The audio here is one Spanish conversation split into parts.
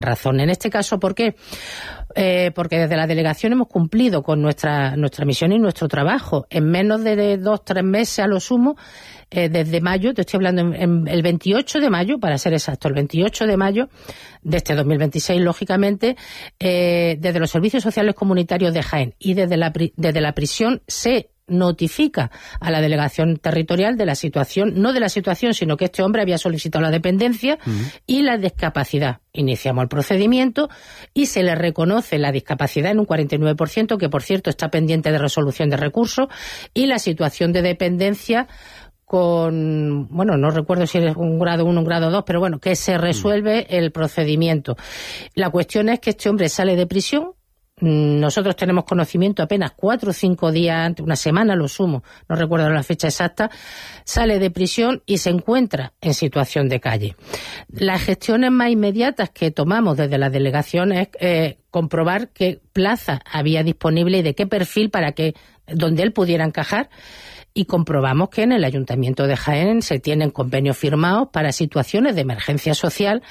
razón. En este caso, ¿por qué? Porque desde la delegación hemos cumplido con nuestra misión y nuestro trabajo. En menos de 2-3 meses a lo sumo, desde mayo, te estoy hablando en el 28 de mayo, para ser exacto, el 28 de mayo de este 2026, lógicamente, desde los servicios sociales comunitarios de Jaén y desde la prisión se notifica a la delegación territorial de la situación, no de la situación, sino que este hombre había solicitado la dependencia y la discapacidad. Iniciamos el procedimiento y se le reconoce la discapacidad en un 49%, que por cierto está pendiente de resolución de recursos, y la situación de dependencia con, bueno, no recuerdo si es un grado 1 o un grado 2, pero bueno, que se resuelve el procedimiento. La cuestión es que este hombre sale de prisión. Nosotros tenemos conocimiento apenas 4 o 5 días antes, una semana lo sumo, no recuerdo la fecha exacta, sale de prisión y se encuentra en situación de calle. Las gestiones más inmediatas que tomamos desde la delegación es comprobar qué plaza había disponible y de qué perfil para que donde él pudiera encajar. Y comprobamos que en el Ayuntamiento de Jaén se tienen convenios firmados para situaciones de emergencia social,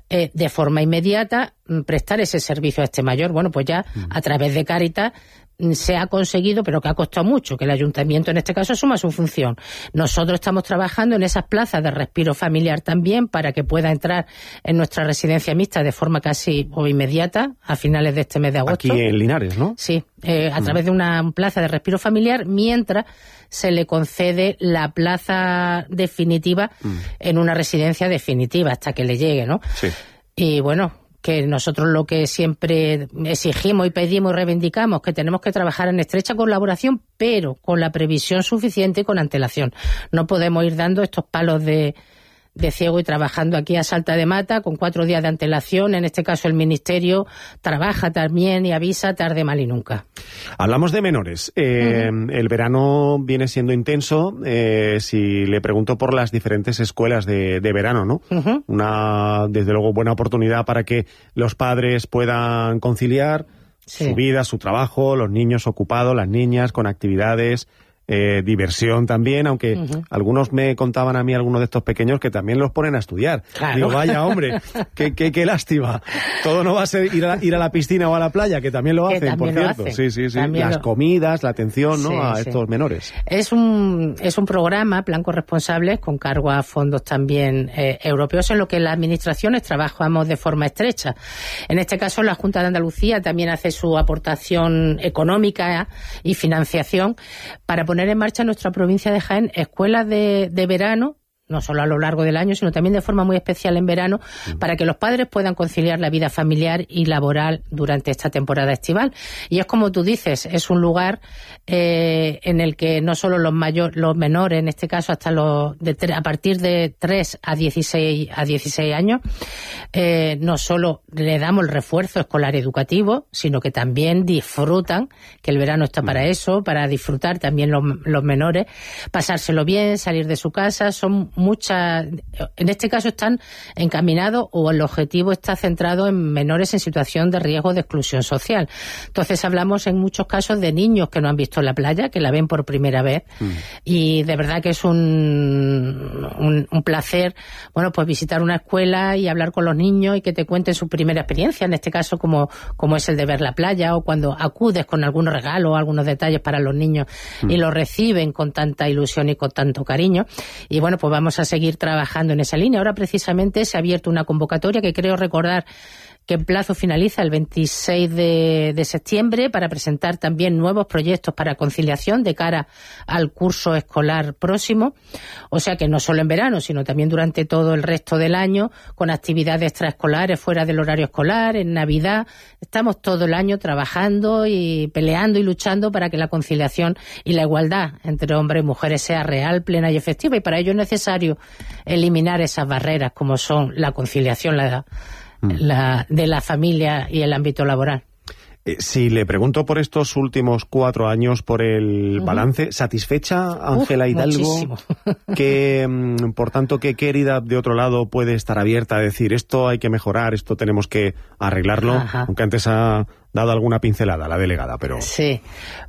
de forma inmediata prestar ese servicio a este mayor. Bueno, pues ya a través de Cáritas se ha conseguido, pero que ha costado mucho, que el ayuntamiento en este caso asuma su función. Nosotros estamos trabajando en esas plazas de respiro familiar también para que pueda entrar en nuestra residencia mixta de forma casi o inmediata a finales de este mes de agosto. Aquí en Linares, ¿no? Sí, a través de una plaza de respiro familiar, mientras se le concede la plaza definitiva en una residencia definitiva hasta que le llegue, ¿no? Sí. Y bueno, que nosotros lo que siempre exigimos y pedimos y reivindicamos, que tenemos que trabajar en estrecha colaboración, pero con la previsión suficiente y con antelación. No podemos ir dando estos palos de ciego y trabajando aquí a salta de mata con 4 días de antelación. En este caso el Ministerio trabaja también y avisa tarde, mal y nunca. Hablamos de menores. El verano viene siendo intenso. Si le pregunto por las diferentes escuelas de verano, ¿no? Una, desde luego, buena oportunidad para que los padres puedan conciliar su vida, su trabajo, los niños ocupados, las niñas con actividades, diversión también, aunque algunos me contaban a mí, algunos de estos pequeños, que también los ponen a estudiar. Claro. Digo, vaya hombre, qué lástima. Todo no va a ser ir a la piscina o a la playa, que también lo hacen, por cierto. Sí. Las comidas, la atención, ¿no? A estos menores. Es un programa, Plan Corresponsables, con cargo a fondos también europeos, en lo que las administraciones trabajamos de forma estrecha. En este caso, la Junta de Andalucía también hace su aportación económica y financiación para poner en marcha en nuestra provincia de Jaén escuelas de verano, no solo a lo largo del año, sino también de forma muy especial en verano, para que los padres puedan conciliar la vida familiar y laboral durante esta temporada estival. Y es como tú dices, es un lugar en el que no solo los menores, en este caso hasta a partir de 3 a 16 años, no solo le damos el refuerzo escolar educativo, sino que también disfrutan, que el verano está para eso, para disfrutar también los menores, pasárselo bien, salir de su casa. Son muchas, en este caso están encaminados, o el objetivo está centrado en menores en situación de riesgo de exclusión social. Entonces hablamos en muchos casos de niños que no han visto la playa, que la ven por primera vez, y de verdad que es un placer, bueno, pues visitar una escuela y hablar con los niños y que te cuenten su primera experiencia, en este caso como es el de ver la playa, o cuando acudes con algunos regalos o algunos detalles para los niños y los reciben con tanta ilusión y con tanto cariño. Y bueno, pues vamos a seguir trabajando en esa línea. Ahora precisamente se ha abierto una convocatoria que creo recordar que en plazo finaliza el 26 de septiembre para presentar también nuevos proyectos para conciliación de cara al curso escolar próximo. O sea que no solo en verano, sino también durante todo el resto del año, con actividades extraescolares fuera del horario escolar, en Navidad. Estamos todo el año trabajando y peleando y luchando para que la conciliación y la igualdad entre hombres y mujeres sea real, plena y efectiva. Y para ello es necesario eliminar esas barreras como son la conciliación, de la familia y el ámbito laboral. Si le pregunto por estos últimos 4 años, por el balance, ¿satisfecha Ángela Hidalgo? Muchísimo. Que, por tanto, ¿qué herida de otro lado puede estar abierta a decir esto hay que mejorar, esto tenemos que arreglarlo? Aunque antes ha dado alguna pincelada la delegada, pero... Sí,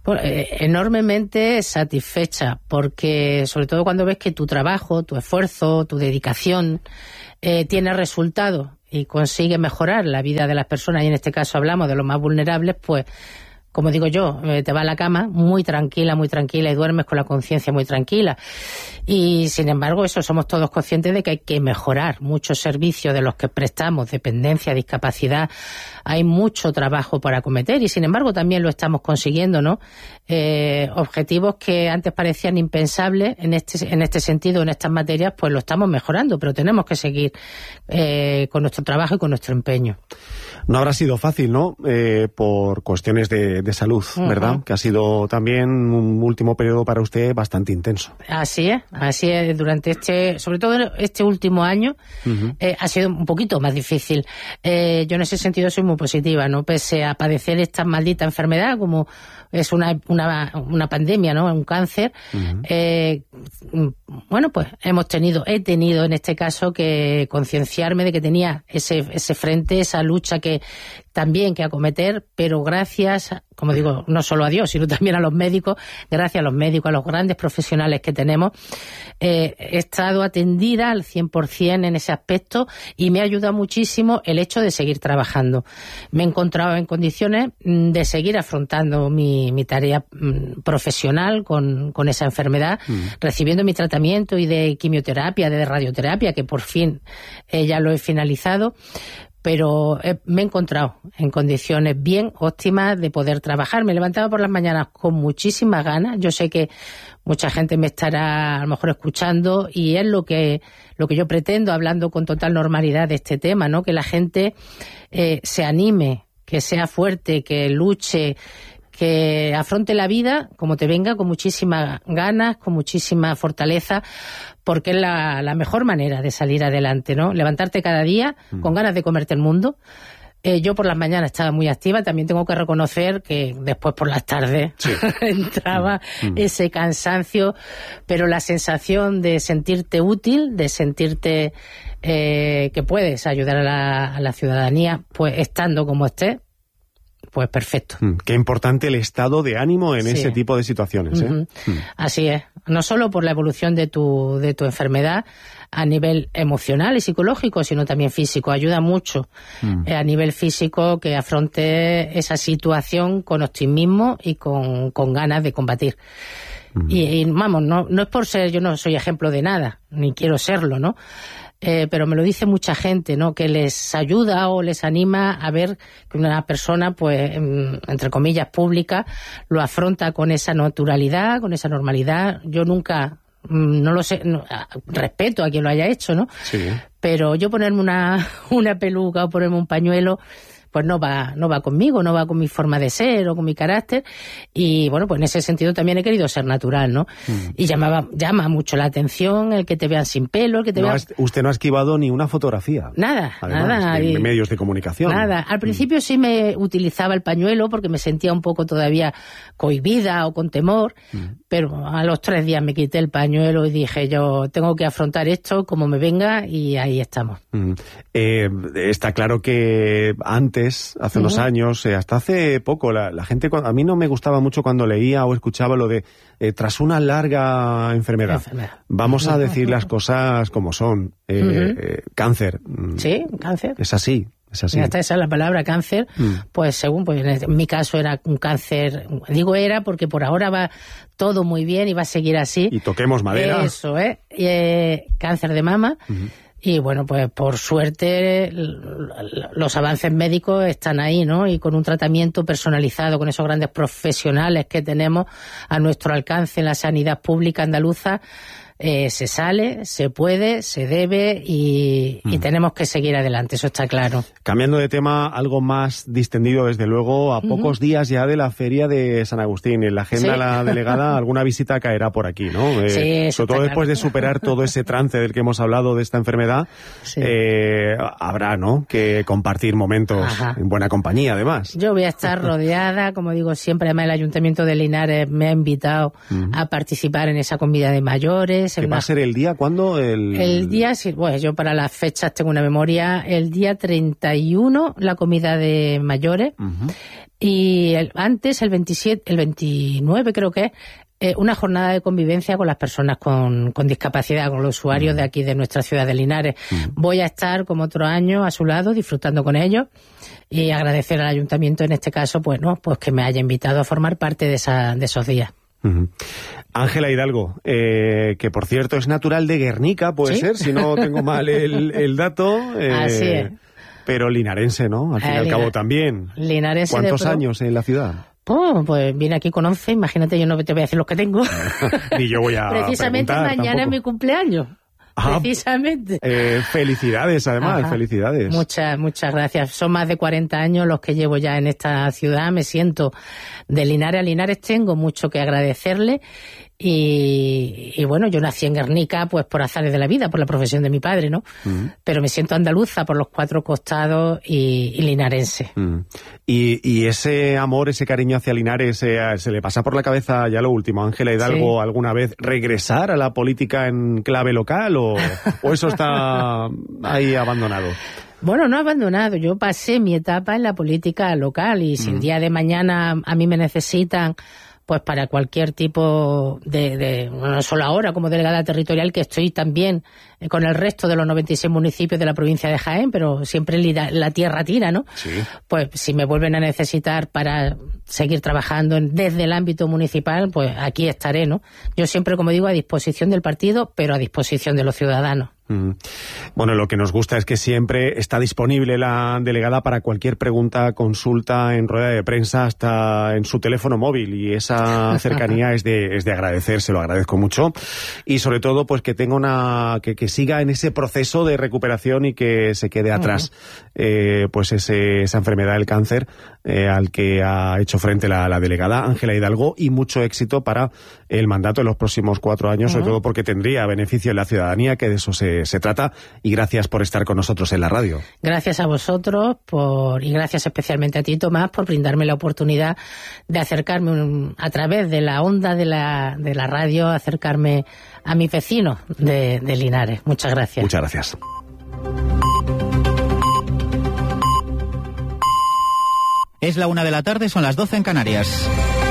enormemente satisfecha, porque sobre todo cuando ves que tu trabajo, tu esfuerzo, tu dedicación tiene resultado. y consigue mejorar la vida de las personas, y en este caso hablamos de los más vulnerables, pues, como digo yo, te vas a la cama muy tranquila, y duermes con la conciencia muy tranquila. Y, sin embargo, eso, somos todos conscientes de que hay que mejorar muchos servicios de los que prestamos, dependencia, discapacidad. Hay mucho trabajo para acometer y, sin embargo, también lo estamos consiguiendo, ¿no? Objetivos que antes parecían impensables en este sentido, en estas materias, pues lo estamos mejorando, pero tenemos que seguir con nuestro trabajo y con nuestro empeño. No habrá sido fácil, ¿no? Por cuestiones de salud, ¿verdad? Que ha sido también un último periodo para usted bastante intenso. Así es. Durante sobre todo este último año, ha sido un poquito más difícil. Yo en ese sentido soy muy positiva, ¿no? Pese a padecer esta maldita enfermedad, como es una pandemia, ¿no? Un cáncer. Bueno, pues he tenido en este caso que concienciarme de que tenía ese frente, esa lucha que acometer, pero gracias, como digo, no solo a Dios, sino también a los médicos, gracias a los médicos, a los grandes profesionales que tenemos, he estado atendida al 100% en ese aspecto y me ha ayudado muchísimo el hecho de seguir trabajando. Me he encontrado en condiciones de seguir afrontando mi tarea profesional con esa enfermedad, recibiendo mi tratamiento y de quimioterapia, de radioterapia, que por fin ya lo he finalizado. Pero me he encontrado en condiciones bien óptimas de poder trabajar. Me levantaba por las mañanas con muchísimas ganas. Yo sé que mucha gente me estará a lo mejor escuchando y es lo que yo pretendo, hablando con total normalidad de este tema, ¿no? Que la gente se anime, que sea fuerte, que luche, que afronte la vida como te venga, con muchísimas ganas, con muchísima fortaleza, porque es la mejor manera de salir adelante, ¿no? Levantarte cada día con ganas de comerte el mundo. Yo por las mañanas estaba muy activa, también tengo que reconocer que después por las tardes entraba ese cansancio, pero la sensación de sentirte útil, de sentirte que puedes ayudar a la ciudadanía, pues estando como estés, pues perfecto. Qué importante el estado de ánimo en ese tipo de situaciones, ¿eh? Así es. No solo por la evolución de tu enfermedad a nivel emocional y psicológico, sino también físico. Ayuda mucho a nivel físico que afronte esa situación con optimismo y con ganas de combatir. Y vamos, no es por ser, yo no soy ejemplo de nada, ni quiero serlo, ¿no? Pero me lo dice mucha gente, ¿no? Que les ayuda o les anima a ver que una persona, pues, entre comillas, pública, lo afronta con esa naturalidad, con esa normalidad. Yo nunca, no lo sé, respeto a quien lo haya hecho, ¿no? Sí. Pero yo ponerme una peluca o ponerme un pañuelo, pues no va conmigo, no va con mi forma de ser o con mi carácter, y bueno, pues en ese sentido también he querido ser natural, ¿no? Y llama mucho la atención el que te vean sin pelo, el que te vean... Usted no ha esquivado ni una fotografía. Nada. En medios de comunicación. Nada. Al principio sí me utilizaba el pañuelo porque me sentía un poco todavía cohibida o con temor, pero a los 3 días me quité el pañuelo y dije, yo tengo que afrontar esto como me venga, y ahí estamos. Está claro que antes, hace unos años, hasta hace poco, la gente, a mí no me gustaba mucho cuando leía o escuchaba lo de tras una larga enfermedad. Vamos a decir las cosas como son. Cáncer. Sí, cáncer. Es así. Esa es la palabra, cáncer. Pues según, pues en mi caso era un cáncer, digo era porque por ahora va todo muy bien y va a seguir así. Y toquemos madera. Eso, cáncer de mama. Y bueno, pues por suerte los avances médicos están ahí, ¿no? Y con un tratamiento personalizado, con esos grandes profesionales que tenemos a nuestro alcance en la sanidad pública andaluza, se sale, se puede, se debe y tenemos que seguir adelante, eso está claro. Cambiando de tema, algo más distendido, desde luego, a pocos días ya de la Feria de San Agustín. En la agenda la delegada, alguna visita caerá por aquí, ¿no? Sí, sobre todo después de superar todo ese trance del que hemos hablado de esta enfermedad, habrá, ¿no?, que compartir momentos en buena compañía, además. Yo voy a estar rodeada, como digo siempre, además el Ayuntamiento de Linares me ha invitado a participar en esa comida de mayores. ¿Qué va a ser el día? ¿Cuándo? El día, sí, bueno, yo para las fechas tengo una memoria. El día 31, la comida de mayores. Y antes, el 27, el 29 creo que es, una jornada de convivencia con las personas con discapacidad, con los usuarios de aquí, de nuestra ciudad de Linares. Voy a estar, como otro año, a su lado, disfrutando con ellos, y agradecer al Ayuntamiento, en este caso, pues que me haya invitado a formar parte de esos días. Ángela Hidalgo, que por cierto es natural de Guernica, puede ser, si no tengo mal el dato. Así es. Pero linarense, ¿no? Al fin y al cabo también. Linarense. ¿Cuántos años en la ciudad? Pues vine aquí con 11, imagínate, yo no te voy a decir los que tengo. Ni yo voy a precisamente mañana tampoco. Es mi cumpleaños. Precisamente. Felicidades, además, felicidades. Muchas gracias. Son más de 40 años los que llevo ya en esta ciudad. Me siento de Linares a Linares. Tengo mucho que agradecerle. Y bueno, yo nací en Guernica pues por azares de la vida, por la profesión de mi padre, ¿no? Pero me siento andaluza por los 4 costados y linarense. Y ese amor, ese cariño hacia Linares, ¿se le pasa por la cabeza ya lo último, Ángela Hidalgo, alguna vez regresar a la política en clave local o eso está ahí abandonado? Bueno, no abandonado. Yo pasé mi etapa en la política local y si el día de mañana a mí me necesitan pues para cualquier tipo no solo ahora como delegada territorial, que estoy también con el resto de los 96 municipios de la provincia de Jaén, pero siempre la tierra tira, ¿no? Sí. Pues si me vuelven a necesitar para seguir trabajando desde el ámbito municipal, pues aquí estaré, ¿no? Yo siempre, como digo, a disposición del partido, pero a disposición de los ciudadanos. Bueno, lo que nos gusta es que siempre está disponible la delegada para cualquier pregunta, consulta en rueda de prensa, hasta en su teléfono móvil, y esa cercanía es de agradecer, se lo agradezco mucho, y sobre todo pues que tenga que siga en ese proceso de recuperación y que se quede atrás pues esa enfermedad del cáncer al que ha hecho frente la delegada Ángela Hidalgo, y mucho éxito para el mandato en los próximos 4 años, sobre todo porque tendría beneficio en la ciudadanía, que de eso se trata, y gracias por estar con nosotros en la radio. Gracias a vosotros y gracias especialmente a ti, Tomás, por brindarme la oportunidad de acercarme a través de la onda de la radio, acercarme a mis vecinos de Linares. Muchas gracias. Muchas gracias. Es la 1 de la tarde, son las 12 en Canarias.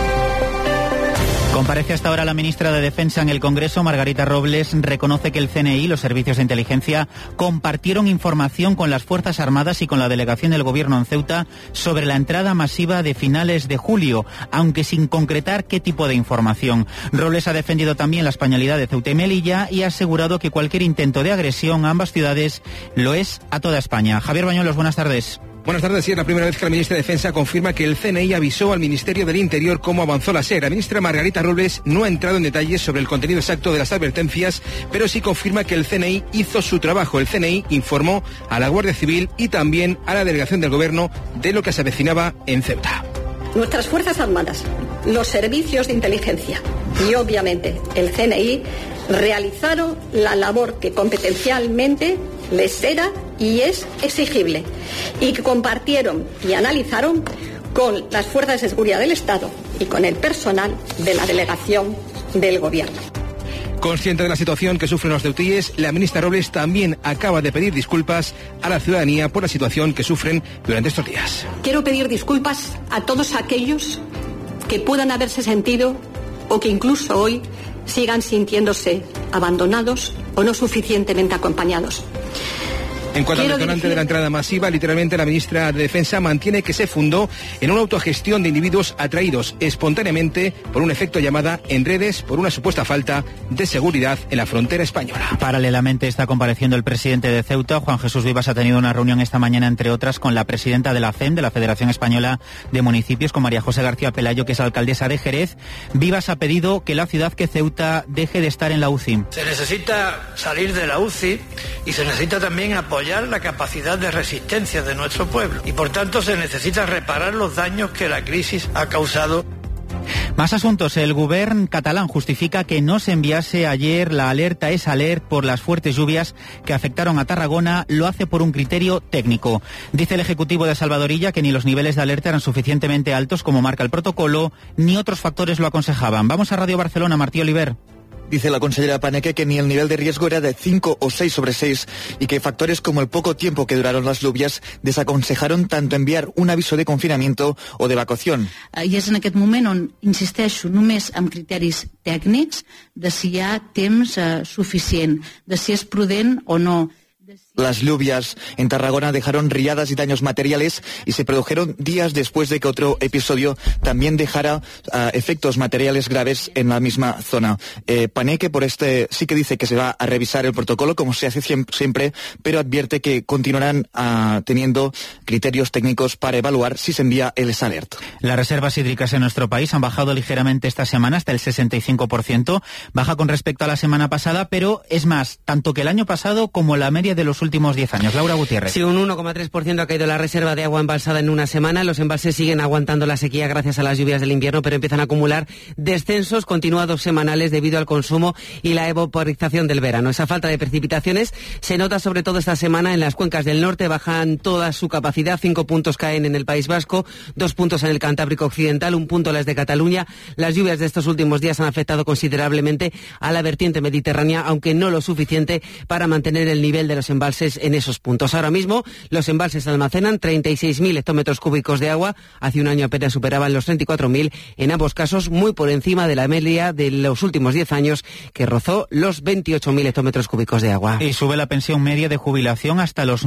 Comparece hasta ahora la ministra de Defensa en el Congreso. Margarita Robles reconoce que el CNI y los servicios de inteligencia compartieron información con las Fuerzas Armadas y con la delegación del Gobierno en Ceuta sobre la entrada masiva de finales de julio, aunque sin concretar qué tipo de información. Robles ha defendido también la españolidad de Ceuta y Melilla y ha asegurado que cualquier intento de agresión a ambas ciudades lo es a toda España. Javier Bañuelos, buenas tardes. Buenas tardes. Sí, es la primera vez que la ministra de Defensa confirma que el CNI avisó al Ministerio del Interior cómo avanzó la SER. La ministra Margarita Robles no ha entrado en detalles sobre el contenido exacto de las advertencias, pero sí confirma que el CNI hizo su trabajo. El CNI informó a la Guardia Civil y también a la delegación del Gobierno de lo que se avecinaba en Ceuta. Nuestras Fuerzas Armadas, los servicios de inteligencia y obviamente el CNI realizaron la labor que competencialmente les era y es exigible, y que compartieron y analizaron con las fuerzas de seguridad del Estado y con el personal de la delegación del Gobierno. Consciente de la situación que sufren los ceutíes, la ministra Robles también acaba de pedir disculpas a la ciudadanía por la situación que sufren durante estos días. Quiero pedir disculpas a todos aquellos que puedan haberse sentido o que incluso hoy sigan sintiéndose abandonados o no suficientemente acompañados. En cuanto al detonante de la entrada masiva, literalmente la ministra de Defensa mantiene que se fundó en una autogestión de individuos atraídos espontáneamente por un efecto llamada en redes por una supuesta falta de seguridad en la frontera española. Paralelamente está compareciendo el presidente de Ceuta. Juan Jesús Vivas ha tenido una reunión esta mañana, entre otras, con la presidenta de la FEM, de la Federación Española de Municipios, con María José García Pelayo, que es alcaldesa de Jerez. Vivas ha pedido que la ciudad, que Ceuta, deje de estar en la UCI. Se necesita salir de la UCI y se necesita también apoyar la capacidad de resistencia de nuestro pueblo, y por tanto se necesita reparar los daños que la crisis ha causado. Más asuntos. El Govern catalán justifica que no se enviase ayer la alerta S-Alert por las fuertes lluvias que afectaron a Tarragona. Lo hace por un criterio técnico. Dice el Ejecutivo de Salvadorilla que ni los niveles de alerta eran suficientemente altos como marca el protocolo, ni otros factores lo aconsejaban. Vamos a Radio Barcelona, Martí Oliver. Dice la consellera Paneque que ni el nivel de riesgo era de 5 o 6 sobre 6 y que factores como el poco tiempo que duraron las lluvias desaconsejaron tanto enviar un aviso de confinamiento o de evacuación. I és en aquest moment on insisteixo només amb criteris tècnics de si hi ha temps suficient, de si és prudent o no. Las lluvias en Tarragona dejaron riadas y daños materiales y se produjeron días después de que otro episodio también dejara efectos materiales graves en la misma zona. Paneque por sí que dice que se va a revisar el protocolo como se hace siempre, pero advierte que continuarán teniendo criterios técnicos para evaluar si se envía el alert. Las reservas hídricas en nuestro país han bajado ligeramente esta semana hasta el 65%, baja con respecto a la semana pasada, pero es más, tanto que el año pasado como la media de los últimos 10 años. Laura Gutiérrez. Sí, un 1,3% ha caído la reserva de agua embalsada en una semana. Los embalses siguen aguantando la sequía gracias a las lluvias del invierno, pero empiezan a acumular descensos continuados semanales debido al consumo y la evaporización del verano. Esa falta de precipitaciones se nota sobre todo esta semana en las cuencas del norte. Bajan toda su capacidad. 5 puntos caen en el País Vasco, 2 puntos en el Cantábrico Occidental, 1 punto en las de Cataluña. Las lluvias de estos últimos días han afectado considerablemente a la vertiente mediterránea, aunque no lo suficiente para mantener el nivel de los embalses en esos puntos. Ahora mismo los embalses almacenan 36.000 hectómetros cúbicos de agua. Hace un año apenas superaban los 34.000, en ambos casos muy por encima de la media de los últimos 10 años, que rozó los 28.000 hectómetros cúbicos de agua. Y sube la pensión media de jubilación hasta los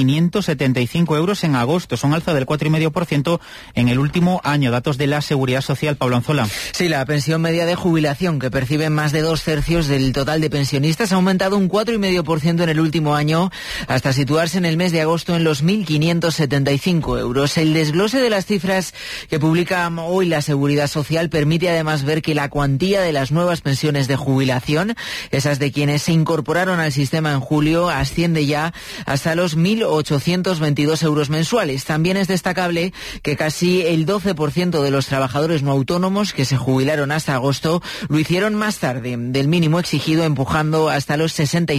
1.575 euros en agosto. Es un alza del 4,5% en el último año. Datos de la Seguridad Social. Pablo Anzola. Sí, la pensión media de jubilación, que perciben más de 2/3 del total de pensionistas, ha aumentado un 4,5% en el último año, hasta situarse en el mes de agosto en los 1.575 euros. El desglose de las cifras que publica hoy la Seguridad Social permite además ver que la cuantía de las nuevas pensiones de jubilación, esas de quienes se incorporaron al sistema en julio, asciende ya hasta los 1.822 euros mensuales. También es destacable que casi el 12% de los trabajadores no autónomos que se jubilaron hasta agosto lo hicieron más tarde del mínimo exigido, empujando hasta los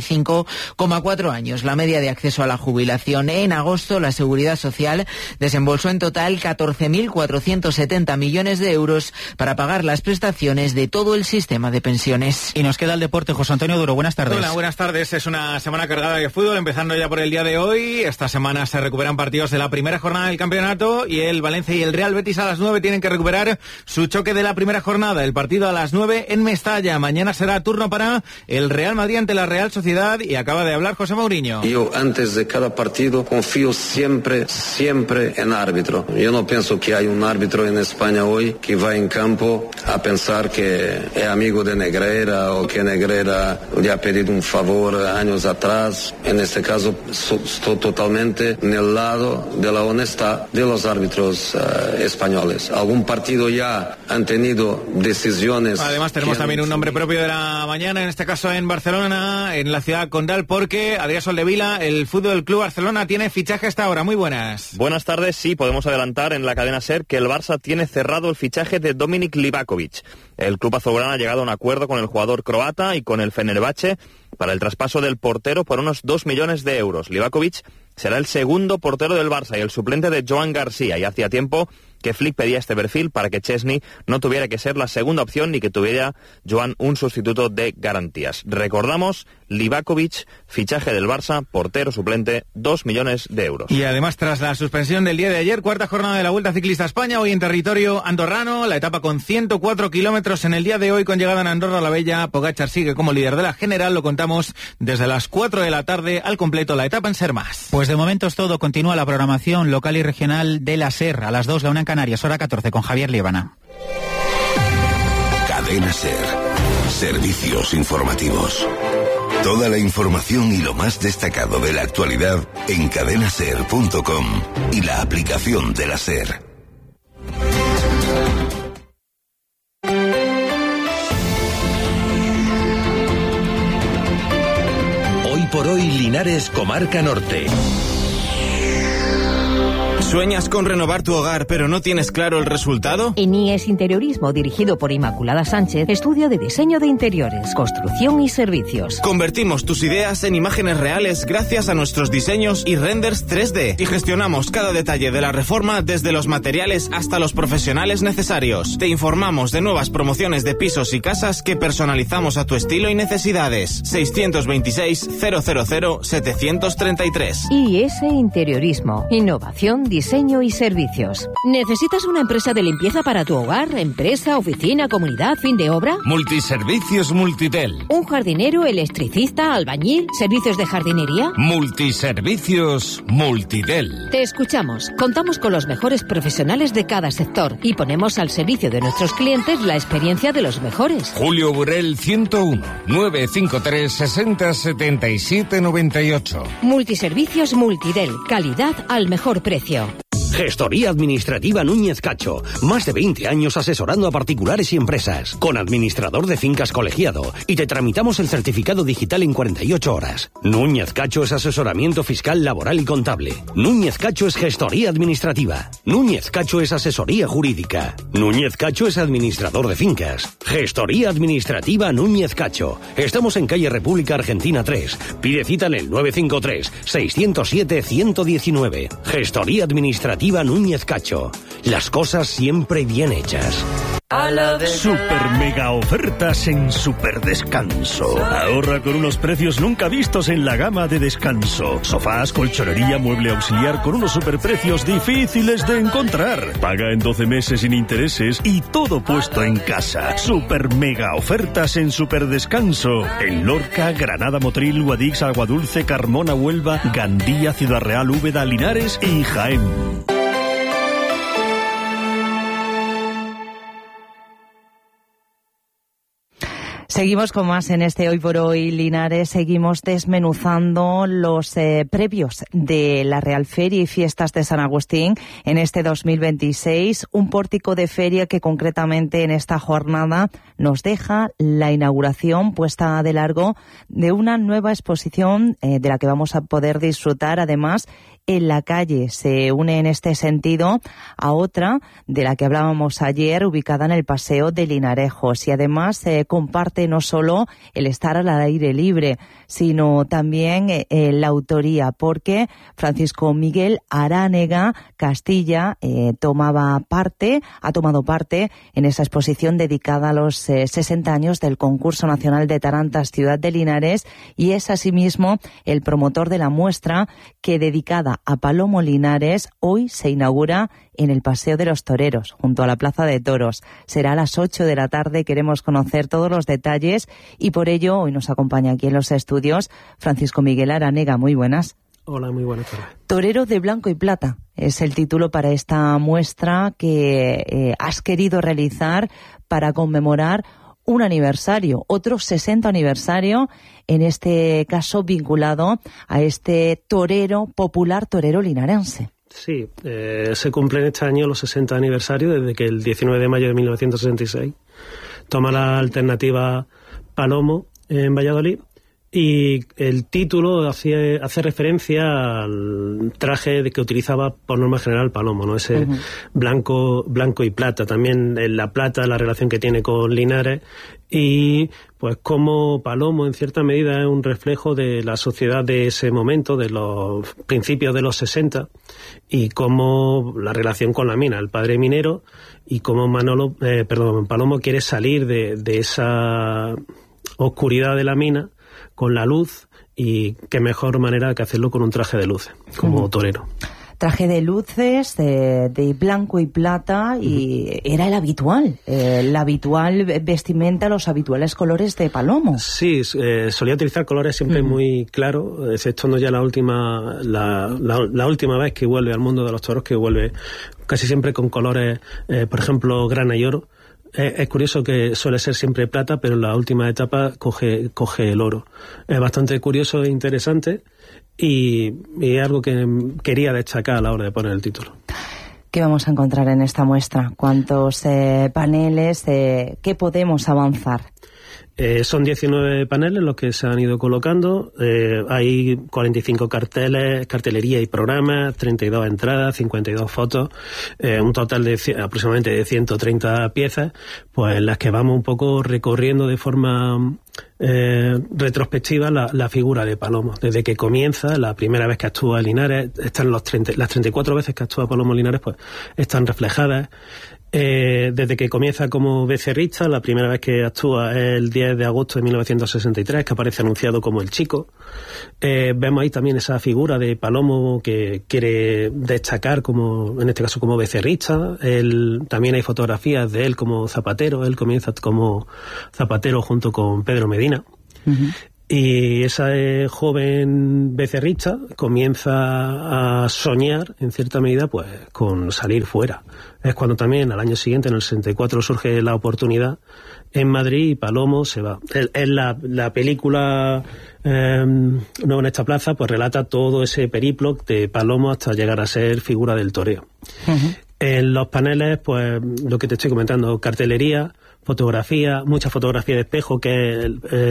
65,4 años. La media de acceso a la jubilación en agosto, la Seguridad Social desembolsó en total 14.470 millones de euros para pagar las prestaciones de todo el sistema de pensiones. Y nos queda el deporte. José Antonio Duro, buenas tardes. Hola, buenas tardes. Es una semana cargada de fútbol, empezando ya por el día de hoy. Esta semana se recuperan partidos de la primera jornada del campeonato y el Valencia y el Real Betis a las 9 tienen que recuperar su choque de la primera jornada. El partido a las 9 en Mestalla. Mañana será turno para el Real Madrid ante la Real Sociedad y acaba de hablar José Mourinho. Yo antes de cada partido confío siempre en árbitro. Yo no pienso que hay un árbitro en España hoy que va en campo a pensar que es amigo de Negreira o que Negreira le ha pedido un favor años atrás. En este caso estoy totalmente en el lado de la honestidad de los árbitros españoles. Algún partido ya han tenido decisiones. Además tenemos también un nombre propio de la mañana, en este caso en Barcelona, en la ciudad condal, porque Adrián Soldevila, el Fútbol Club Barcelona, tiene fichaje hasta ahora. Muy buenas. Buenas tardes. Sí, podemos adelantar en la cadena SER que el Barça tiene cerrado el fichaje de Dominik Livakovic. El club azulgrana ha llegado a un acuerdo con el jugador croata y con el Fenerbahce para el traspaso del portero por unos 2 millones de euros. Livakovic será el segundo portero del Barça y el suplente de Joan García, y hacía tiempo que Flick pedía este perfil para que Chesney no tuviera que ser la segunda opción ni que tuviera Joan un sustituto de garantías. Recordamos, Livakovic, fichaje del Barça, portero suplente, 2 millones de euros. Y además, tras la suspensión del día de ayer, cuarta jornada de la Vuelta Ciclista a España, hoy en territorio andorrano, la etapa con 104 kilómetros en el día de hoy, con llegada en Andorra la Bella. Pogačar sigue como líder de la general, lo contamos desde las 4 de la tarde, al completo la etapa en Ser Más. Pues de momento es todo, continúa la programación local y regional de la SER, a las 2, la 1 en Canarias, hora 14, con Javier Líbana. Cadena SER, servicios informativos. Toda la información y lo más destacado de la actualidad en cadenaser.com y la aplicación de la SER. Hoy por hoy, Linares, Comarca Norte. ¿Sueñas con renovar tu hogar pero no tienes claro el resultado? En IES Interiorismo, dirigido por Inmaculada Sánchez, estudio de diseño de interiores, construcción y servicios. Convertimos tus ideas en imágenes reales gracias a nuestros diseños y renders 3D y gestionamos cada detalle de la reforma desde los materiales hasta los profesionales necesarios. Te informamos de nuevas promociones de pisos y casas que personalizamos a tu estilo y necesidades. 626 000 733. IES Interiorismo, innovación, diseño y servicios. ¿Necesitas una empresa de limpieza para tu hogar, empresa, oficina, comunidad, fin de obra? Multiservicios Multitel. ¿Un jardinero, electricista, albañil, servicios de jardinería? Multiservicios Multitel. Te escuchamos. Contamos con los mejores profesionales de cada sector y ponemos al servicio de nuestros clientes la experiencia de los mejores. Julio Burel 101 953 60 77 98. Multiservicios Multitel. Calidad al mejor precio. Gestoría Administrativa Núñez Cacho. Más de 20 años asesorando a particulares y empresas. Con administrador de fincas colegiado. Y te tramitamos el certificado digital en 48 horas. Núñez Cacho es asesoramiento fiscal, laboral y contable. Núñez Cacho es gestoría administrativa. Núñez Cacho es asesoría jurídica. Núñez Cacho es administrador de fincas. Gestoría Administrativa Núñez Cacho. Estamos en calle República Argentina 3. Pide cita en el 953 607 119. Gestoría Administrativa Núñez Cacho. Las cosas siempre bien hechas. Super mega ofertas en Super Descanso. Ahorra con unos precios nunca vistos en la gama de descanso. Sofás, colchonería, mueble auxiliar con unos superprecios difíciles de encontrar. Paga en 12 meses sin intereses y todo puesto en casa. Super mega ofertas en Super Descanso. En Lorca, Granada, Motril, Guadix, Aguadulce, Carmona, Huelva, Gandía, Ciudad Real, Úbeda, Linares y Jaén. Seguimos con más en este Hoy por Hoy Linares. Seguimos desmenuzando los previos de la Real Feria y Fiestas de San Agustín en este 2026. Un pórtico de feria que concretamente en esta jornada nos deja la inauguración puesta de largo de una nueva exposición de la que vamos a poder disfrutar además en la calle. Se une en este sentido a otra de la que hablábamos ayer, ubicada en el Paseo de Linarejos, y además comparte no solo el estar al aire libre, sino también la autoría, porque Francisco Miguel Aránega Castilla ha tomado parte en esa exposición dedicada a los 60 años del Concurso Nacional de Tarantas Ciudad de Linares, y es asimismo el promotor de la muestra que, dedicada a Palomo Linares, hoy se inaugura en el Paseo de los Toreros, junto a la Plaza de Toros. Será a las 8 de la tarde, queremos conocer todos los detalles y por ello hoy nos acompaña aquí en los estudios Francisco Miguel Aránega. Muy buenas. Hola, muy buenas tardes. Torero de blanco y plata es el título para esta muestra que has querido realizar para conmemorar un aniversario, otro 60 aniversario, en este caso vinculado a este torero popular, torero linarense. Sí, se cumplen este año los 60 aniversarios desde que el 19 de mayo de 1966 toma la alternativa Palomo en Valladolid, y el título hace referencia al traje que utilizaba por norma general Palomo, ¿no? Ese blanco y plata. También la plata, la relación que tiene con Linares, y pues como Palomo en cierta medida es un reflejo de la sociedad de ese momento, de los principios de los 60, y como la relación con la mina, el padre minero, y como Palomo quiere salir de esa oscuridad de la mina con la luz, y qué mejor manera que hacerlo con un traje de luces, como torero. Traje de luces, de blanco y plata, y era el habitual, la habitual vestimenta, los habituales colores de Palomo. Sí, solía utilizar colores siempre muy claros, exceptuando ya la última vez que vuelve al mundo de los toros, que vuelve casi siempre con colores, por ejemplo, grana y oro. Es curioso que suele ser siempre plata, pero en la última etapa coge el oro. Es bastante curioso e interesante, y es algo que quería destacar a la hora de poner el título. ¿Qué vamos a encontrar en esta muestra? ¿Cuántos paneles? ¿Qué podemos avanzar? Son 19 paneles los que se han ido colocando. Hay 45 carteles, cartelería y programas, 32 entradas, 52 fotos, un total de aproximadamente de 130 piezas, pues en las que vamos un poco recorriendo de forma retrospectiva la figura de Palomo. Desde que comienza, la primera vez que actúa Linares, están las 34 veces que actúa Palomo Linares, pues están reflejadas. Desde que comienza como becerrista, la primera vez que actúa es el 10 de agosto de 1963, que aparece anunciado como el Chico. Vemos ahí también esa figura de Palomo que quiere destacar como, en este caso, como becerrista. También hay fotografías de él como zapatero. Él comienza como zapatero junto con Pedro Medina. Uh-huh. Y esa joven becerrista comienza a soñar, en cierta medida, pues con salir fuera. Es cuando también, al año siguiente, en el 64, surge la oportunidad en Madrid y Palomo se va. La película Nuevo en esta plaza, pues relata todo ese periplo de Palomo hasta llegar a ser figura del toreo. Uh-huh. En los paneles, pues lo que te estoy comentando, cartelería, fotografía, mucha fotografía de espejo, que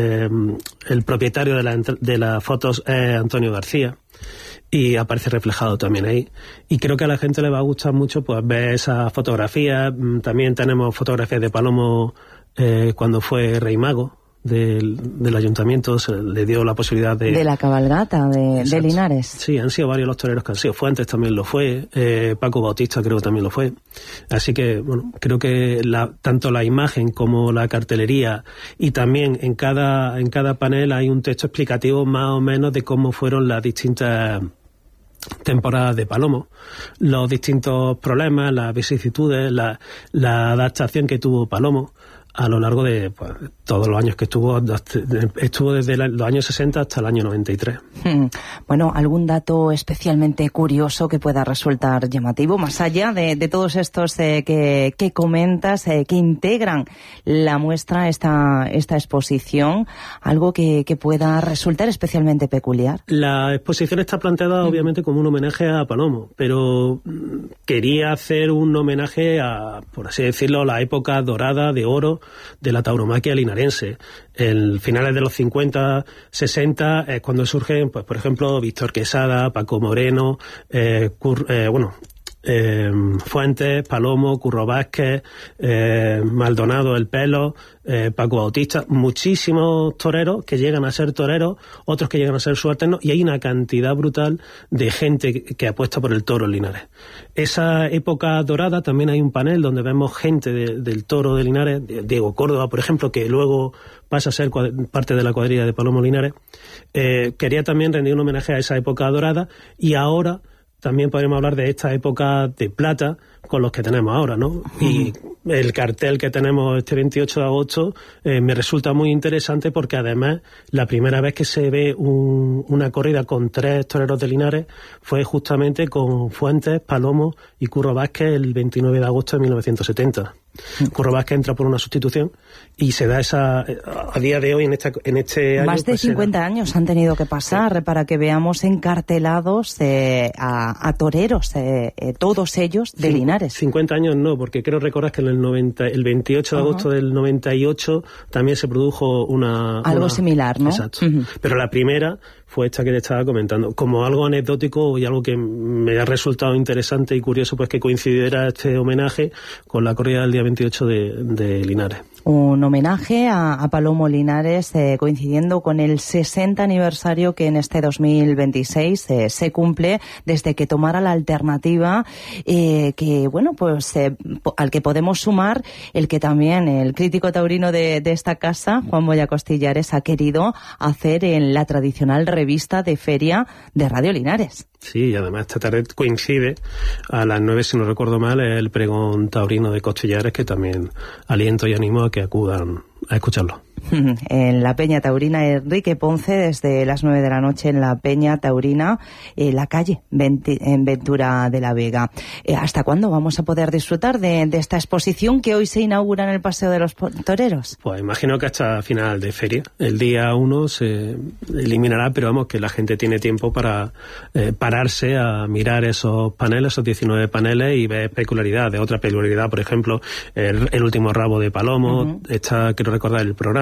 el propietario de las fotos es Antonio García, y aparece reflejado también ahí. Y creo que a la gente le va a gustar mucho pues ver esas fotografías. También tenemos fotografías de Palomo cuando fue Rey Mago del ayuntamiento, se le dio la posibilidad de la cabalgata de Linares. Sí, han sido varios los toreros que han sido. Fuentes también lo fue, Paco Bautista creo que también lo fue. Así que, bueno, creo que tanto la imagen como la cartelería, y también en cada panel hay un texto explicativo más o menos de cómo fueron las distintas temporadas de Palomo, los distintos problemas, las vicisitudes, la adaptación que tuvo Palomo a lo largo de todos los años que estuvo desde los años 60 hasta el año 93. Bueno, ¿algún dato especialmente curioso que pueda resultar llamativo, más allá de todos estos que comentas, que integran la muestra, esta exposición? ¿Algo que pueda resultar especialmente peculiar? La exposición está planteada obviamente como un homenaje a Palomo, pero quería hacer un homenaje a, por así decirlo, la época dorada de oro de la tauromaquia linarense. En finales de los 50, 60 es cuando surgen, pues por ejemplo, Víctor Quesada, Paco Moreno, Fuentes, Palomo, Curro Vázquez, Maldonado El Pelo, Paco Bautista, muchísimos toreros que llegan a ser toreros, otros que llegan a ser subalternos, y hay una cantidad brutal de gente que apuesta por el toro en Linares. Esa época dorada también hay un panel donde vemos gente del toro de Linares, Diego Córdoba, por ejemplo, que luego pasa a ser parte de la cuadrilla de Palomo Linares. Quería también rendir un homenaje a esa época dorada, y ahora también podemos hablar de esta época de plata con los que tenemos ahora, ¿no? Y el cartel que tenemos este 28 de agosto me resulta muy interesante porque además la primera vez que se ve una corrida con 3 toreros de Linares fue justamente con Fuentes, Palomo y Curro Vázquez el 29 de agosto de 1970. Curro Vázquez entra por una sustitución y se da a día de hoy en este año. Más de 50 años han tenido que pasar para que veamos encartelados a toreros, todos ellos de Linares. 50 años no, porque creo recordar que en el 28 de agosto del 98 también se produjo algo similar, ¿no? Exacto. Pero la primera fue esta que te estaba comentando. Como algo anecdótico y algo que me ha resultado interesante y curioso, pues que coincidiera este homenaje con la corrida del día 28 de Linares. Un homenaje a Palomo Linares coincidiendo con el 60 aniversario que en este 2026 se cumple desde que tomara la alternativa que, bueno, pues al que podemos sumar el que también el crítico taurino de esta casa, Juan Moya Costillares, ha querido hacer en la tradicional revista de feria de Radio Linares. Sí, y además esta tarde coincide a las 9, si no recuerdo mal, el pregón taurino de Costillares, que también aliento y animo a que acudan a escucharlo. En la Peña Taurina, Enrique Ponce, desde las 9 de la noche en la Peña Taurina, la calle en Ventura de la Vega. ¿Hasta cuándo vamos a poder disfrutar de esta exposición que hoy se inaugura en el Paseo de los Toreros? Pues imagino que hasta final de feria. El día 1 se eliminará, pero vamos, que la gente tiene tiempo para pararse a mirar esos paneles, esos 19 paneles, y ver peculiaridades. Otra peculiaridad, por ejemplo, el último rabo de Palomo, quiero recordar el programa,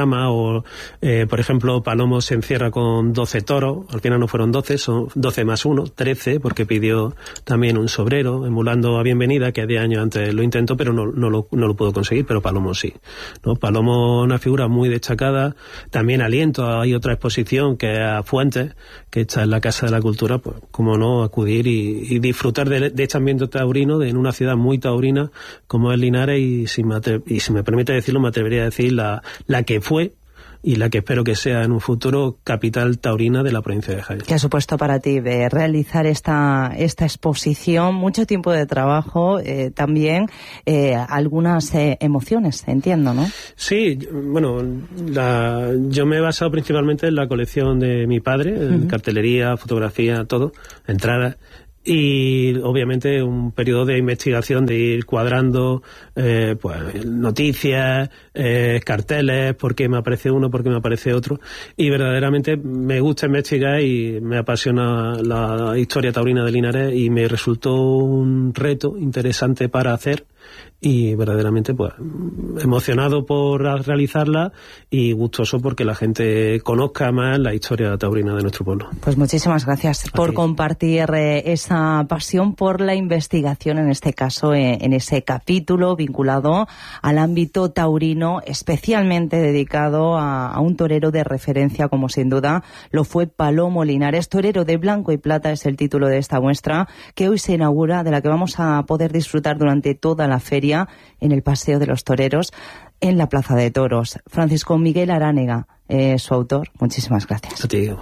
programa, o por ejemplo Palomo se encierra con 12 toros, al final no fueron 12, son 12 más 1, 13, porque pidió también un sobrero, emulando a Bienvenida, que 10 años antes lo intentó, pero no lo pudo conseguir, pero Palomo sí, ¿no? Palomo, una figura muy destacada. También Aliento, hay otra exposición que es a Fuentes, que está en la Casa de la Cultura, pues cómo no acudir y disfrutar de este ambiente taurino, en una ciudad muy taurina como es Linares, y si me permite decirlo, me atrevería a decir la que fue y la que espero que sea en un futuro capital taurina de la provincia de Jaén. ¿Qué ha supuesto para ti de realizar esta exposición? Mucho tiempo de trabajo, también algunas emociones, entiendo, ¿no? Sí, bueno, yo me he basado principalmente en la colección de mi padre, cartelería, fotografía, todo, entradas. Y obviamente un periodo de investigación, de ir cuadrando pues noticias, carteles, por qué me aparece uno, por qué me aparece otro, y verdaderamente me gusta investigar y me apasiona la historia taurina de Linares, y me resultó un reto interesante para hacer, y verdaderamente pues emocionado por realizarla y gustoso porque la gente conozca más la historia taurina de nuestro pueblo. Pues muchísimas gracias por compartir esa pasión por la investigación, en este caso en ese capítulo vinculado al ámbito taurino, especialmente dedicado a un torero de referencia, como sin duda lo fue Palomo Linares. Torero de blanco y plata es el título de esta muestra que hoy se inaugura, de la que vamos a poder disfrutar durante toda la feria en el Paseo de los Toreros, en la Plaza de Toros. Francisco Miguel Aránega, su autor. Muchísimas gracias. A ti.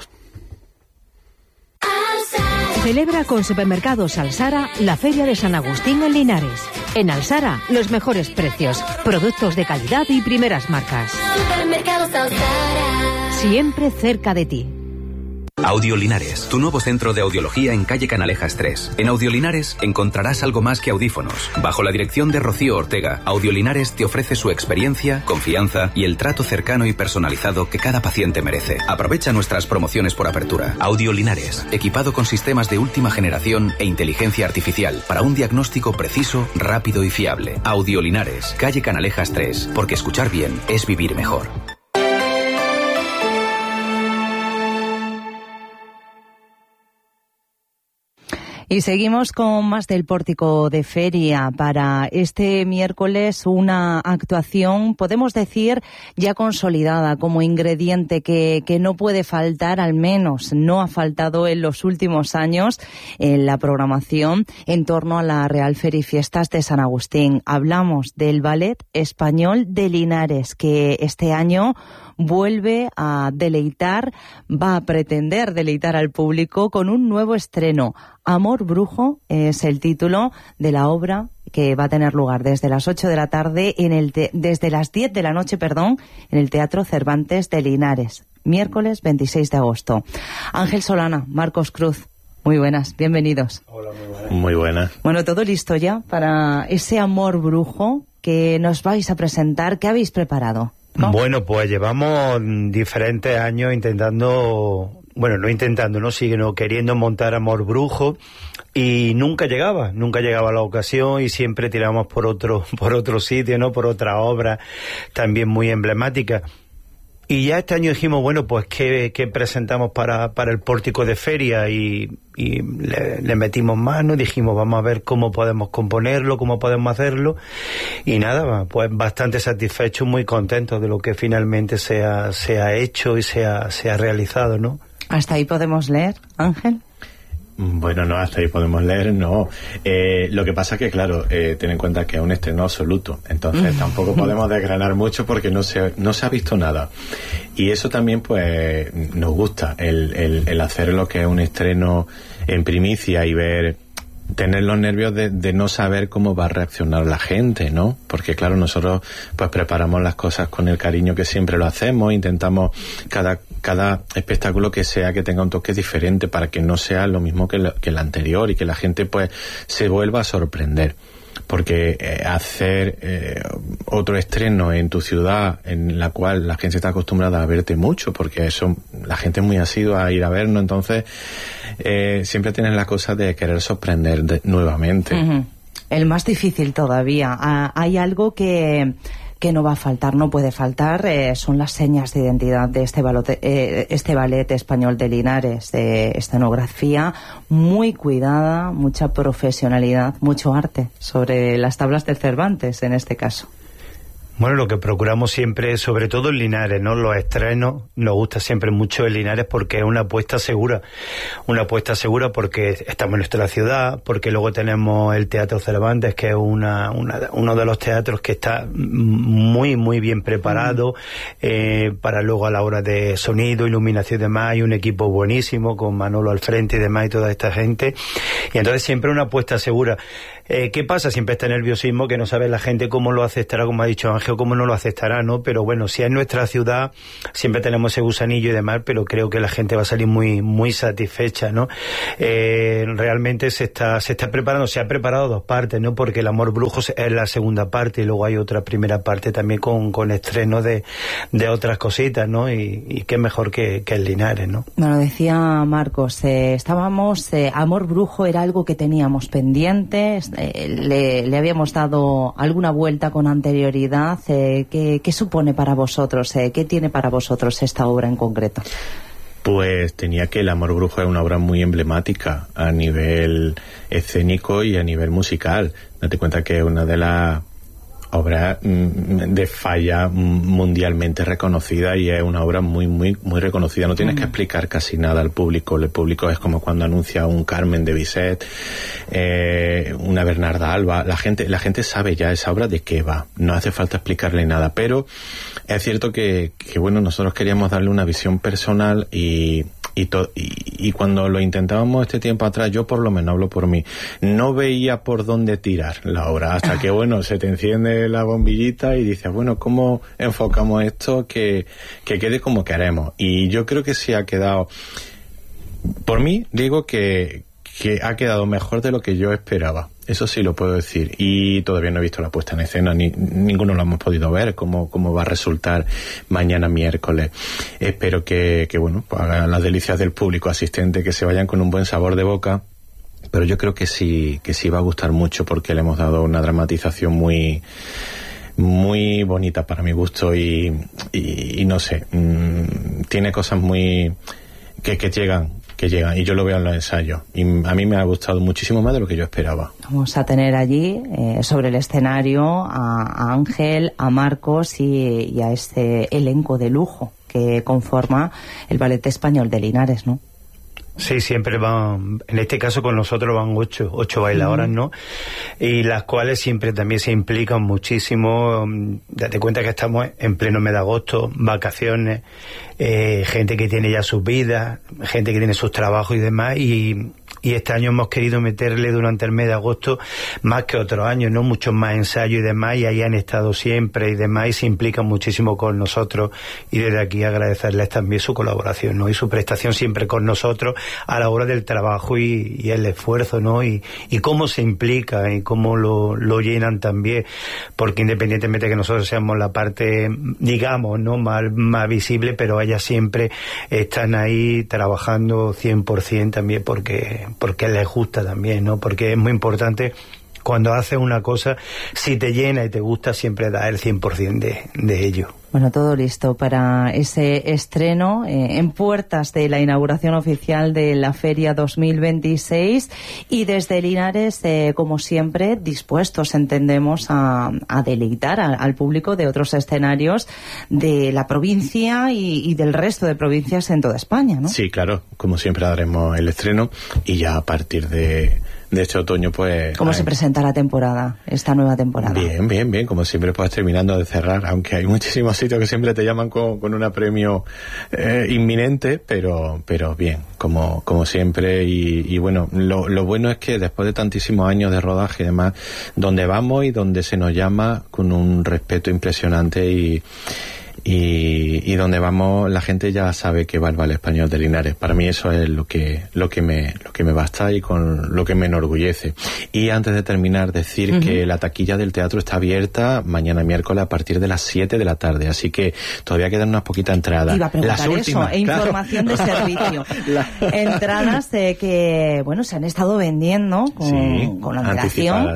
Celebra con Supermercados Alsara la Feria de San Agustín en Linares. En Alsara, los mejores precios, productos de calidad y primeras marcas. Supermercados Alsara. Siempre cerca de ti. Audio Linares, tu nuevo centro de audiología en calle Canalejas 3. En Audio Linares encontrarás algo más que audífonos. Bajo la dirección de Rocío Ortega, Audio Linares te ofrece su experiencia, confianza y el trato cercano y personalizado que cada paciente merece. Aprovecha nuestras promociones por apertura. Audio Linares, equipado con sistemas de última generación e inteligencia artificial para un diagnóstico preciso, rápido y fiable. Audio Linares, calle Canalejas 3, porque escuchar bien es vivir mejor. Y seguimos con más del Pórtico de Feria. Para este miércoles, una actuación, podemos decir, ya consolidada como ingrediente que no puede faltar, al menos no ha faltado en los últimos años en la programación en torno a la Real Feria y Fiestas de San Agustín. Hablamos del Ballet Español de Linares, que este año vuelve a deleitar, va a pretender deleitar al público con un nuevo estreno. Amor Brujo es el título de la obra, que va a tener lugar desde las 8 de la tarde, desde las 10 de la noche, en el Teatro Cervantes de Linares, miércoles 26 de agosto. Ángel Solana, Marcos Cruz, muy buenas, bienvenidos. Hola, muy buenas. Muy buenas. Bueno, todo listo ya para ese Amor Brujo que nos vais a presentar. ¿Qué habéis preparado? ¿No? Bueno, pues llevamos diferentes años queriendo montar Amor Brujo, y nunca llegaba la ocasión, y siempre tiramos por otro sitio, ¿no? Por otra obra también muy emblemática. Y ya este año dijimos, bueno, pues ¿qué presentamos para el Pórtico de Feria? Y le metimos mano, dijimos, vamos a ver cómo podemos componerlo, cómo podemos hacerlo. Y nada, pues bastante satisfechos, muy contentos de lo que finalmente se ha hecho y se ha realizado, ¿no? ¿Hasta ahí podemos leer, Ángel? Bueno, no, hasta ahí podemos leer, no. Lo que pasa que, claro, ten en cuenta que es un estreno absoluto, entonces tampoco podemos desgranar mucho porque no se ha visto nada. Y eso también, pues, nos gusta, el hacer lo que es un estreno en primicia y tener los nervios de no saber cómo va a reaccionar la gente, ¿no? Porque claro, nosotros pues preparamos las cosas con el cariño que siempre lo hacemos, intentamos cada espectáculo que tenga un toque diferente para que no sea lo mismo que el anterior, y que la gente pues se vuelva a sorprender. Porque hacer otro estreno en tu ciudad, en la cual la gente está acostumbrada a verte mucho, porque eso, la gente es muy asidua a ir a vernos, entonces siempre tienes la cosa de querer sorprender nuevamente. El más difícil todavía. Hay algo que que no va a faltar, no puede faltar, son las señas de identidad de este ballet español de Linares, de escenografía muy cuidada, mucha profesionalidad, mucho arte sobre las tablas del Cervantes en este caso. Bueno, lo que procuramos siempre, sobre todo en Linares, ¿no? Los estrenos, nos gusta siempre mucho en Linares porque es una apuesta segura porque estamos en nuestra ciudad, porque luego tenemos el Teatro Cervantes, que es uno de los teatros que está muy, muy bien preparado, para luego a la hora de sonido, iluminación y demás, hay un equipo buenísimo, con Manolo al frente y demás, y toda esta gente, y entonces siempre una apuesta segura. ¿Qué pasa? Siempre está el nerviosismo, que no sabe la gente cómo lo aceptará, como ha dicho Ángel, cómo no lo aceptará, ¿no? Pero bueno, si es nuestra ciudad, siempre tenemos ese gusanillo y demás, pero creo que la gente va a salir muy, muy satisfecha, ¿no? Realmente se está preparando, se ha preparado dos partes, ¿no? Porque El Amor Brujo es la segunda parte y luego hay otra primera parte también con estrenos de otras cositas, ¿no? Y qué mejor que el Linares, ¿no? Bueno, decía Marcos, Amor Brujo era algo que teníamos pendiente, le habíamos dado alguna vuelta con anterioridad. ¿Qué supone para vosotros? ¿Qué tiene para vosotros esta obra en concreto? Pues tenía que El Amor Brujo es una obra muy emblemática a nivel escénico y a nivel musical. Date cuenta que es una de las obra de falla mundialmente reconocida y es una obra muy muy muy reconocida. No tienes que explicar casi nada al público. El público es como cuando anuncia un Carmen de Bizet, una Bernarda Alba. La gente sabe ya esa obra de qué va. No hace falta explicarle nada. Pero es cierto que bueno, nosotros queríamos darle una visión personal y cuando lo intentábamos este tiempo atrás, yo por lo menos hablo por mí, no veía por dónde tirar la obra, hasta que bueno, se te enciende la bombillita y dices, bueno, ¿cómo enfocamos esto que quede como queremos? Y yo creo que sí ha quedado, por mí digo que ha quedado mejor de lo que yo esperaba. Eso sí lo puedo decir. Y todavía no he visto la puesta en escena, ninguno lo hemos podido ver, cómo va a resultar mañana miércoles. Espero que bueno, pues hagan las delicias del público asistente, que se vayan con un buen sabor de boca. Pero yo creo que sí va a gustar mucho, porque le hemos dado una dramatización muy muy bonita para mi gusto y no sé, tiene cosas muy que llegan, y yo lo veo en los ensayos, y a mí me ha gustado muchísimo más de lo que yo esperaba. Vamos a tener allí sobre el escenario a Ángel, a Marcos y a este elenco de lujo que conforma el Ballet Español de Linares, ¿no? Sí, siempre van, en este caso con nosotros van ocho bailadoras, ¿no? Y las cuales siempre también se implican muchísimo. Date cuenta que estamos en pleno mes de agosto, vacaciones, gente que tiene ya sus vidas, gente que tiene sus trabajos y demás, y este año hemos querido meterle durante el mes de agosto más que otros años, ¿no? Muchos más ensayos y demás, y ahí han estado siempre y demás, y se implican muchísimo con nosotros, y desde aquí agradecerles también su colaboración, ¿no? Y su prestación siempre con nosotros a la hora del trabajo y el esfuerzo, ¿no? Y cómo se implica y cómo lo llenan también, porque independientemente de que nosotros seamos la parte, digamos, ¿no? más visible, pero ellas siempre están ahí trabajando 100% también porque les gusta también, ¿no? Porque es muy importante cuando haces una cosa, si te llena y te gusta, siempre da el 100% de ello. Bueno, todo listo para ese estreno en puertas de la inauguración oficial de la Feria 2026, y desde Linares, como siempre, dispuestos, entendemos, a deleitar al público de otros escenarios de la provincia y del resto de provincias en toda España, ¿no? Sí, claro, como siempre haremos el estreno, y ya a partir de este otoño, pues... ¿Cómo se presenta la temporada, esta nueva temporada? Bien, como siempre, pues terminando de cerrar, aunque hay muchísimos sitios que siempre te llaman con un apremio inminente, pero bien, como siempre, y bueno, lo bueno es que después de tantísimos años de rodaje y demás, donde vamos y donde se nos llama con un respeto impresionante, y donde vamos la gente ya sabe que va el Ballet Español de Linares. Para mí eso es lo que me basta y con lo que me enorgullece. Y antes de terminar, decir que la taquilla del teatro está abierta mañana miércoles a partir de las 7 de la tarde, así que todavía quedan unas poquitas entradas. Iba a preguntar las últimas, eso, información de servicio. Entradas que, bueno, se han estado vendiendo con antelación,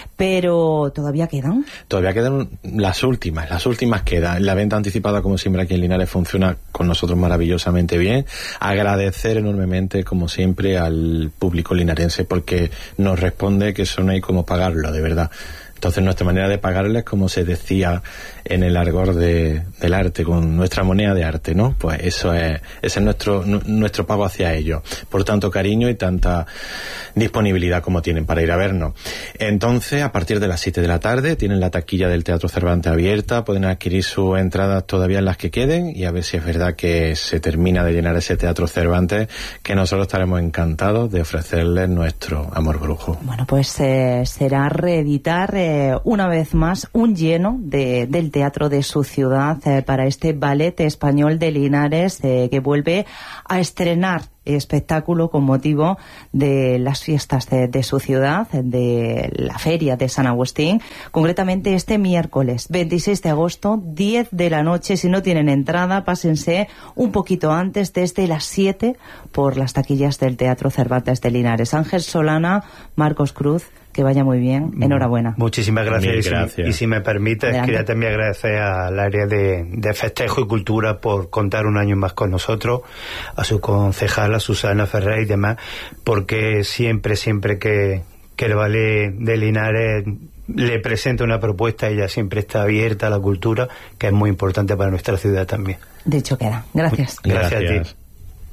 pero ¿todavía quedan? Todavía quedan las últimas quedan. La venta anticipada, como siempre, aquí en Linares funciona con nosotros maravillosamente bien. Agradecer enormemente, como siempre, al público linarense porque nos responde que eso no hay como pagarlo, de verdad. Entonces nuestra manera de pagarles, como se decía en el argot del arte, con nuestra moneda de arte, ¿no? Pues ese es nuestro pago hacia ellos. Por tanto cariño y tanta disponibilidad como tienen para ir a vernos. Entonces, a partir de las 7 de la tarde, tienen la taquilla del Teatro Cervantes abierta, pueden adquirir sus entradas todavía en las que queden y a ver si es verdad que se termina de llenar ese Teatro Cervantes, que nosotros estaremos encantados de ofrecerles nuestro amor brujo. Bueno, pues será reeditar una vez más un lleno del teatro de su ciudad para este Ballet Español de Linares que vuelve a estrenar espectáculo con motivo de las fiestas de su ciudad, de la feria de San Agustín, concretamente este miércoles 26 de agosto, 10 de la noche. Si no tienen entrada, pásense un poquito antes, desde las 7, por las taquillas del Teatro Cervantes de Linares. Ángel Solana, Marcos Cruz, que vaya muy bien, enhorabuena. Muchísimas gracias. Gracias. Y si me permites, quería también agradecer al área de festejo y cultura por contar un año más con nosotros, a su concejala Susana Ferrer y demás, porque siempre que el Ballet de Linares le presenta una propuesta, ella siempre está abierta a la cultura, que es muy importante para nuestra ciudad también. De hecho queda. Gracias. Gracias a ti.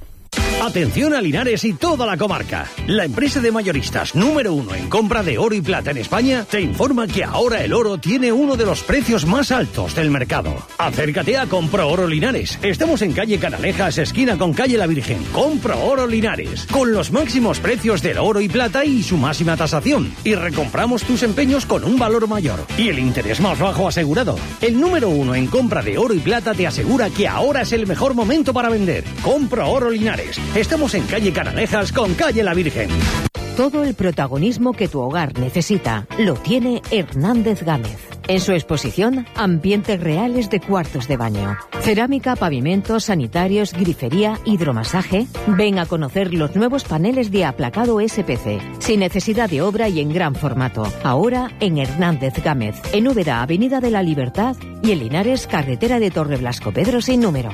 Atención a Linares y toda la comarca. La empresa de mayoristas número 1 en compra de oro y plata en España te informa que ahora el oro tiene uno de los precios más altos del mercado. Acércate a Compro Oro Linares. Estamos en calle Canalejas, esquina con calle La Virgen. Compro Oro Linares, con los máximos precios del oro y plata y su máxima tasación. Y recompramos tus empeños con un valor mayor y el interés más bajo asegurado. El número 1 en compra de oro y plata te asegura que ahora es el mejor momento para vender. Compro Oro Linares. Estamos en calle Canalejas con calle La Virgen. Todo el protagonismo que tu hogar necesita lo tiene Hernández Gámez. En su exposición, ambientes reales de cuartos de baño. Cerámica, pavimentos, sanitarios, grifería, hidromasaje. Ven a conocer los nuevos paneles de aplacado SPC, sin necesidad de obra y en gran formato. Ahora en Hernández Gámez, en Úbeda, Avenida de la Libertad, y en Linares, carretera de Torreblasco Pedro sin número.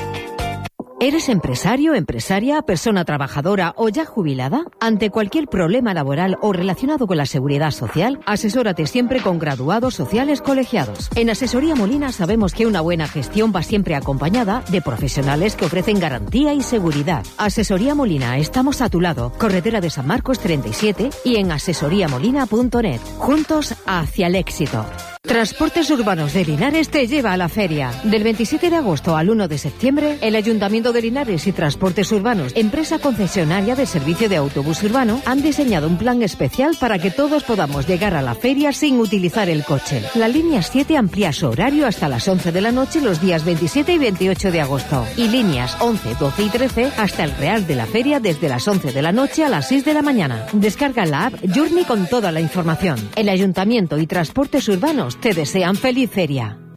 ¿Eres empresario, empresaria, persona trabajadora o ya jubilada? Ante cualquier problema laboral o relacionado con la seguridad social, asesórate siempre con graduados sociales colegiados. En Asesoría Molina sabemos que una buena gestión va siempre acompañada de profesionales que ofrecen garantía y seguridad. Asesoría Molina, estamos a tu lado. Carretera de San Marcos 37 y en asesoriamolina.net. Juntos hacia el éxito. Transportes Urbanos de Linares te lleva a la feria. Del 27 de agosto al 1 de septiembre, el Ayuntamiento de Linares y Transportes Urbanos, empresa concesionaria de servicio de autobús urbano, han diseñado un plan especial para que todos podamos llegar a la feria sin utilizar el coche. La línea 7 amplía su horario hasta las 11 de la noche los días 27 y 28 de agosto. Y líneas 11, 12 y 13 hasta el Real de la Feria desde las 11 de la noche a las 6 de la mañana. Descarga la app Journey con toda la información. El Ayuntamiento y Transportes Urbanos te desean feliz feria.